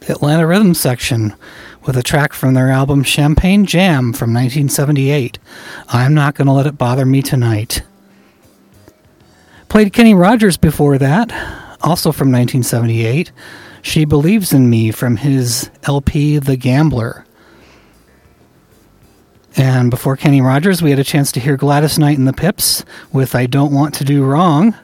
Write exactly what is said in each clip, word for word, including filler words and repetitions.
Atlanta Rhythm Section with a track from their album Champagne Jam from nineteen seventy-eight, I'm Not Gonna Let It Bother Me Tonight. Played Kenny Rogers before that, also from nineteen seventy-eight, She Believes in Me from his L P The Gambler. And before Kenny Rogers, we had a chance to hear Gladys Knight and the Pips with I Don't Want to Do Wrong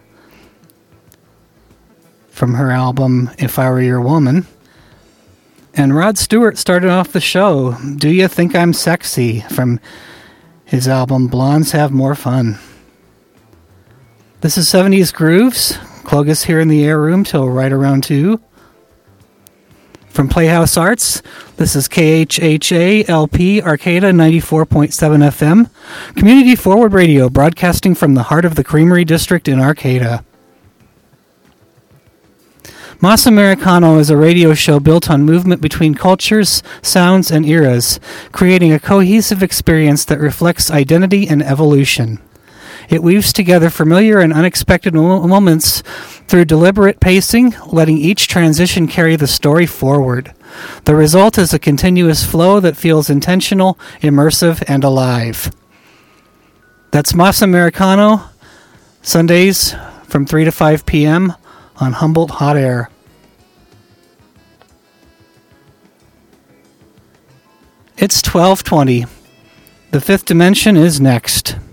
from her album If I Were Your Woman. And Rod Stewart started off the show, Do You Think I'm Sexy, from his album Blondes Have More Fun. This is seventies Grooves. Clogus here in the air room till right around two. From Playhouse Arts, this is K H H A L P Arcata ninety-four point seven F M, Community Forward Radio, broadcasting from the heart of the Creamery District in Arcata. Mas Americano is a radio show built on movement between cultures, sounds, and eras, creating a cohesive experience that reflects identity and evolution. It weaves together familiar and unexpected moments through deliberate pacing, letting each transition carry the story forward. The result is a continuous flow that feels intentional, immersive, and alive. That's Mas Americano, Sundays from three to five p.m. on Humboldt Hot Air. It's twelve twenty. The Fifth Dimension is next.